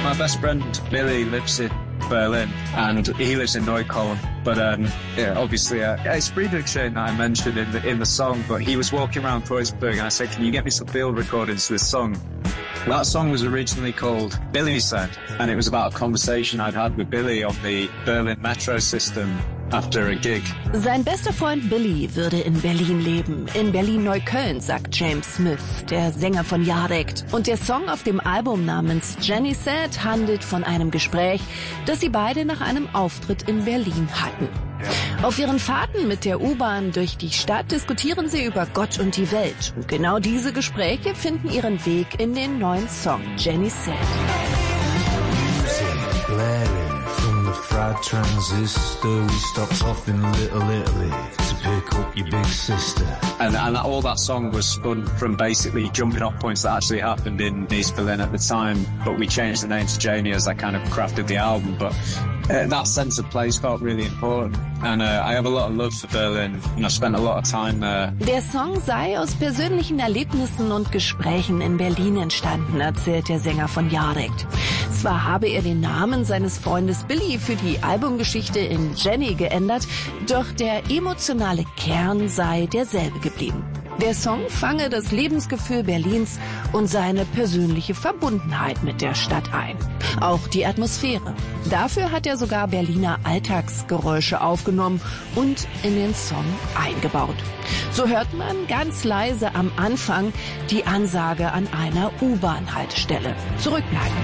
My best friend Billy lives in Berlin, and he lives in Neukölln. But obviously, it's Friedrichshain that I mentioned in the song. But he was walking around Kreuzberg, and I said, "Can you get me some field recordings to this song?" That song was originally called Billy Said, and it was about a conversation I'd had with Billy on the Berlin metro system after a gig. Sein bester Freund Billy würde in Berlin leben. In Berlin-Neukölln, sagt James Smith, der Sänger von Jadekt. Und der Song auf dem Album namens Jenny Said handelt von einem Gespräch, das sie beide nach einem Auftritt in Berlin hatten. Auf ihren Fahrten mit der U-Bahn durch die Stadt diskutieren sie über Gott und die Welt. Und genau diese Gespräche finden ihren Weg in den neuen Song Jenny Said. Fried transistor, we stopped off in Little Italy to pick up your big sister. And all that song was spun from basically jumping off points that actually happened in East Berlin at the time, but we changed the name to Janie as I kind of crafted the album. But that sense of place felt really important. And I have a lot of love for Berlin, and I've spent a lot of time there. Der Song sei aus persönlichen Erlebnissen und Gesprächen in Berlin entstanden, erzählt der Sänger von Jadekt. Zwar habe er den Namen seines Freundes Billy für die Albumgeschichte in Jenny geändert, doch der emotionale Kern sei derselbe geblieben. Der Song fange das Lebensgefühl Berlins und seine persönliche Verbundenheit mit der Stadt ein. Auch die Atmosphäre. Dafür hat er sogar Berliner Alltagsgeräusche aufgenommen und in den Song eingebaut. So hört man ganz leise am Anfang die Ansage an einer U-Bahn-Haltestelle: Zurückbleiben.